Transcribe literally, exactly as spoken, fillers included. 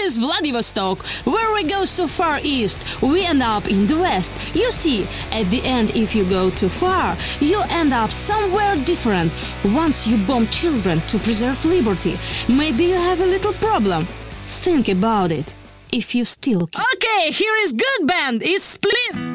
is Vladivostok. Where we go so far east, we end up in the west. You see, at the end, if you go too far, you end up somewhere different. Once you bomb children to preserve liberty, maybe you have a little problem. Think about it, if you still can. Okay, here is good band. It's Split.